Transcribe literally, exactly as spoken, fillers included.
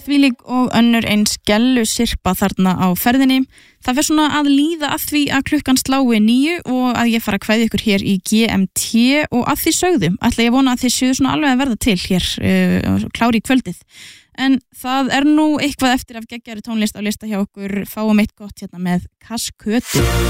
þvílík og önnur eins gellu sirpa þarna á ferðinni. Það fer svona að líða að því að klukkan slái níu og að ég fara að kveðja ykkur hér í G M T og að því sögðu, ætla ég vona að þið séu svona alveg að verða til hér uh, klári í kvöldið. En það er nú eitthvað eftir af geggjari tónlist á lista hjá okkur, fáum eitt gott hérna með Kaskötu.